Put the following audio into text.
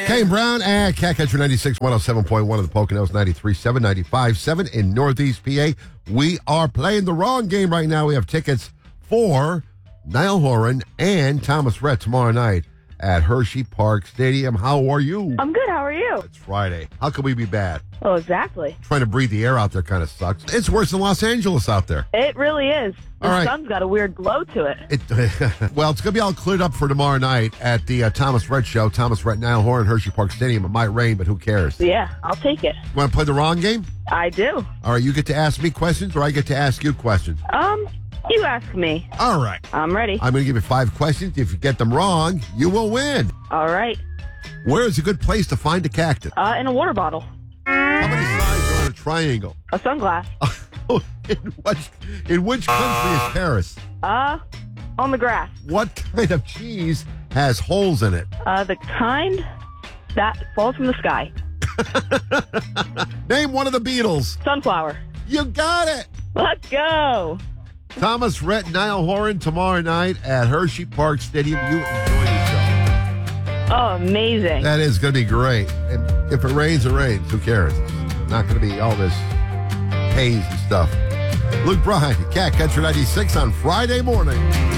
Kane Brown at Catcatcher 96, 107.1 of the Poconos, 93.7, 95.7 in Northeast PA. We are playing the wrong game right now. We have tickets for Niall Horan and Thomas Rhett tomorrow night at Hershey Park Stadium. How are you? I'm good. How are you? It's Friday. How can we be bad? Oh, exactly. Trying to breathe the air out there kind of sucks. It's worse than Los Angeles out there. It really is. All right. The sun's got a weird glow to it. Well, it's going to be all cleared up for tomorrow night at the Thomas Rhett Show. Thomas Rhett, Niall Horan, Hershey Park Stadium. It might rain, but who cares? Yeah, I'll take it. Want to play the wrong game? I do. All right, you get to ask me questions, or I get to ask you questions? You ask me. All right. I'm ready. I'm going to give you 5 questions. If you get them wrong, you will win. All right. Where is a good place to find a cactus? In a water bottle. How many sides are on a triangle? A sunglass. In which country is Paris? On the grass. What kind of cheese has holes in it? The kind that falls from the sky. Name one of the Beatles. Sunflower. You got it. Let's go. Thomas Rhett, Niall Horan tomorrow night at Hershey Park Stadium. You enjoy yourself. Oh, amazing. That is going to be great. And if it rains, it rains. Who cares? It's not going to be all this haze and stuff. Luke Bryan, Catcatcher 96 on Friday morning.